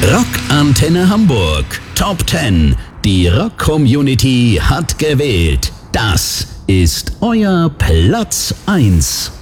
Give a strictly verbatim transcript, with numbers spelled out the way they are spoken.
Rock Antenne Hamburg Top zehn. Die Rock-Community hat gewählt. Das ist euer Platz eins.